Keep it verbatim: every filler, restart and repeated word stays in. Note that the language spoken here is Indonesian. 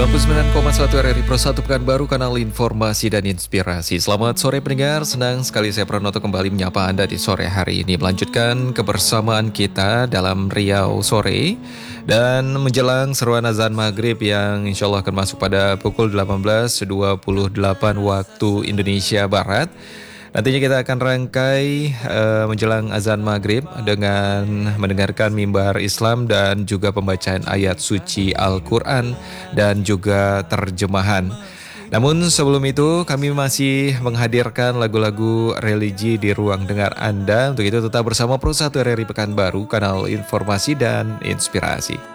sembilan puluh sembilan koma satu R R I Pro satu Pekanbaru, kanal informasi dan inspirasi. Selamat sore pendengar, senang sekali saya Pranoto kembali menyapa Anda di sore hari ini. Melanjutkan kebersamaan kita dalam Riau Sore dan menjelang seruan azan maghrib yang insya Allah akan masuk pada pukul delapan belas dua puluh delapan waktu Indonesia Barat. Nantinya kita akan rangkai uh, menjelang azan maghrib dengan mendengarkan mimbar Islam dan juga pembacaan ayat suci Al-Quran dan juga terjemahan. Namun sebelum itu kami masih menghadirkan lagu-lagu religi di ruang dengar Anda. Untuk itu tetap bersama Pro satu R R I Pekanbaru, kanal informasi dan inspirasi.